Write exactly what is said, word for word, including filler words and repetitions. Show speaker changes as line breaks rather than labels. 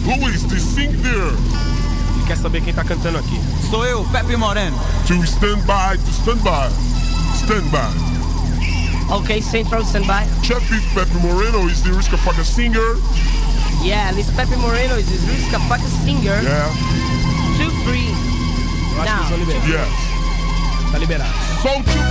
Who is this sing there?
Ele quer saber quem tá cantando aqui.
Sou eu, Pepe Moreno.
To stand by, to stand by. Stand by.
Okay, Central, stand by.
Check if Pepe Moreno is the Riscafaka singer.
Yeah, this Pepe Moreno is this Riscafaka singer.
Yeah.
Two, three.
Eu acho que
Now.
eles vão liberar.
Yes.
Tá liberado.
So to